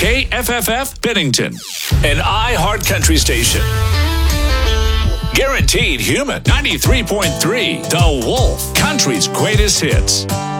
KFFF Bennington, an iHeart Country station. Guaranteed Human, 93.3, The Wolf, country's greatest hits.